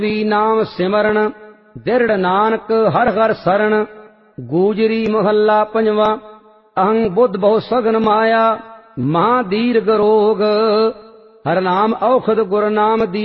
ਵੀ ਨਾਮ ਸਿਮਰਨ ਦਿਰੜ ਨਾਨਕ ਹਰ ਹਰ ਸਰਣ। ਗੂਜਰੀ ਮਹੱਲਾ ਪੰਜਵਾਂ। ਅਹੰ ਬੁੱਧ ਬਹੁ ਸਗਨ ਮਾਇਆ ਮਹਾ ਦੀਰਘ ਰੋਗ। ਹਰ ਨਾਮ ਔਖਦ ਗੁਰ ਨਾਮ ਦੀ